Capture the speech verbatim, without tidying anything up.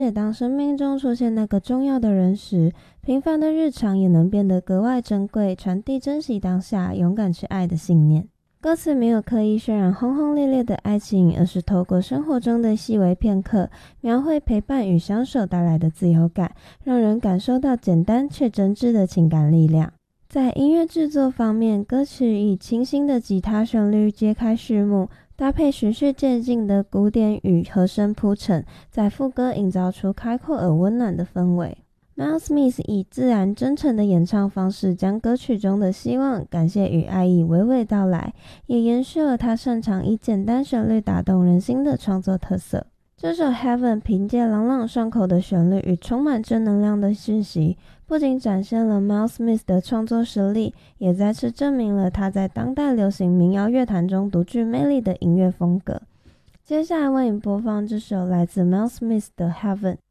且当生命中出现那个重要的人时，平凡的日常也能变得格外珍贵，传递珍惜当下、勇敢去爱的信念。歌词没有刻意渲染轰轰烈烈的爱情，而是透过生活中的细微片刻，描绘陪伴与相守带来的自由感，让人感受到简单却真挚的情感力量。在音乐制作方面，歌曲以清新的吉他旋律揭开序幕，搭配循序渐进的鼓点与和声铺陈，在副歌营造出开阔而温暖的氛围。Miles Smith 以自然真诚的演唱方式，将歌曲中的希望、感谢与爱意娓娓道来，也延续了他擅长以简单旋律打动人心的创作特色。这首 Heaven 凭借朗朗上口的旋律与充满正能量的讯息，不仅展现了 Miles Smith 的创作实力，也再次证明了他在当代流行民谣乐坛中独具魅力的音乐风格。接下来为你播放这首来自 Miles Smith 的 Heaven。